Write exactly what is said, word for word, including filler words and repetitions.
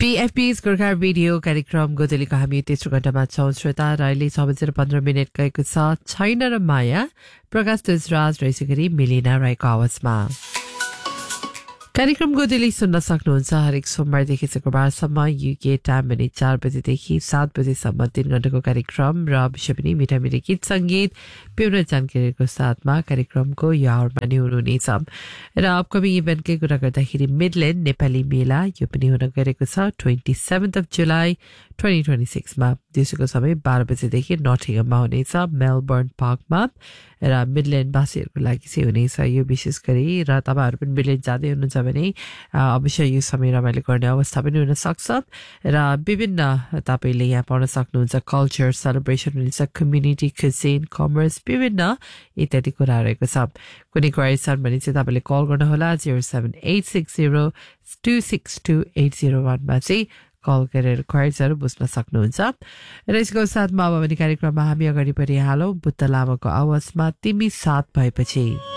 बीएफपी's Gorkha radio कार्यक्रम गोदलीको हामी तेस्रो घण्टामा छौं श्रोता र अहिले छ बजेर पन्ध्र मिनट गएको छ छैन र माया प्रकाश तेजराज र यसैगरी मिलिना राईको आवाजमा कार्यक्रम गोदली सुन्न सक्नुहुन्छ हरेक सोमबारदेखि शुक्रबारसम्म युके टाइम भने चार बजेदेखि सात बजेसम्म तीन घण्टाको कार्यक्रम र विषय पनि मिठा मिठा गीत संगीत पिउन जानकारीको साथमा कार्यक्रमको यो आवरमा नै हुनुहुनेछ र अपकमिङ इभेन्टकै कुरा गर्दाखेरि मिडल्यान्ड नेपाली मेला यो पनि हुन गएको छ twenty seventh of July twenty twenty six मा दिउँसोको समय बाह्र बजेदेखि नटिङमा हुनेछ मेलबर्न पार्कमा र मिडल्यान्ड वासीहरूको लागि चाहिँ हुनेछ यो विशेष गरी र तपाईहरु पनि मिडल्यान्ड जाँदै हुनुहुन्छ भने अवश्य यो समय रमाइलो गर्ने अवस्था पनि हुन सक्छ र विभिन्न तपाईले यहाँ पढ्न सक्नुहुन्छ कल्चर सेलिब्रेसन हुनेछ कम्युनिटी क्युजिन कमर्स विभिन्न इत्यादि कुरा रहेको छ कुनै क्वेरी छन् भने चाहिँ तपाईले कल गर्न होला zero seven eight six zero two six two eight zero one मा चाहिँ कल गरेर क्वेरीजहरु बुझ्न सक्नुहुन्छ र यसको साथमा अब भने कार्यक्रममा हामी अगाडि बढिहालौं बुद्ध लामाको आवाजमा तिमी साथ भएपछि